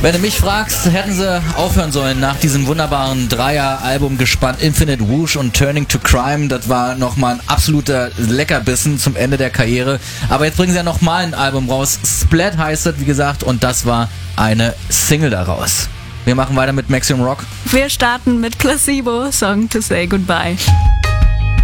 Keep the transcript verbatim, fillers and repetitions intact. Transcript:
Wenn du mich fragst, hätten sie aufhören sollen nach diesem wunderbaren Dreier-Album gespannt. Infinite Whoosh und Turning to Crime, das war nochmal ein absoluter Leckerbissen zum Ende der Karriere. Aber jetzt bringen sie ja nochmal ein Album raus. Splat heißt es, wie gesagt, und das war eine Single daraus. Wir machen weiter mit Maximum Rock. Wir starten mit Placebo, Song to Say Goodbye.